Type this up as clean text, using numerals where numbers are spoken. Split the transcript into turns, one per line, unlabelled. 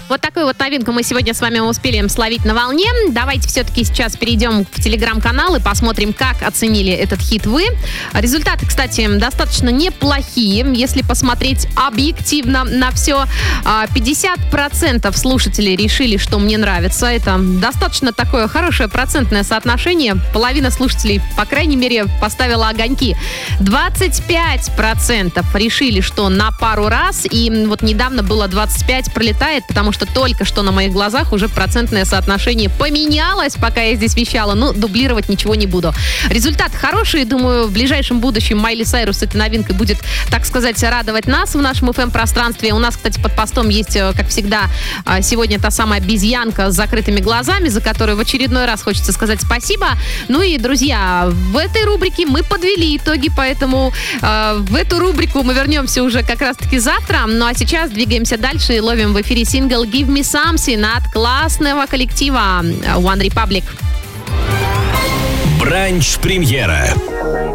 Вот такую вот новинку мы сегодня с вами успели словить на волне. Давайте все-таки сейчас перейдем в телеграм-канал и посмотрим, как оценили этот хит вы. Результаты, кстати, достаточно неплохие. Если посмотреть объективно на все, 50% слушателей решили, что мне нравится. Это достаточно такое хорошее процентное соотношение. Половина слушателей, по крайней мере, поставила огоньки. 25% решили, что на пару раз. И вот недавно было 25%, пролетает, потому что только что на моих глазах уже процентное соотношение поменялось, пока я здесь вещала. Ну, дублировать ничего не буду. Результат хороший. Думаю, в ближайшем будущем Майли Сайрус с этой новинкой будет, так сказать, радовать нас в нашем FM-пространстве. У нас, кстати, под постом есть, как всегда, сегодня та самая обезьянка с закрытыми глазами, за которую в очередной раз хочется сказать спасибо. Ну и, друзья, в этой рубрике мы подвели итоги, поэтому в эту рубрику мы вернемся уже как раз-таки завтра. Ну а сейчас двигаемся дальше и ловим в эфире сингл «Give Me Something» от классного коллектива One Republic.
Бранч-премьера.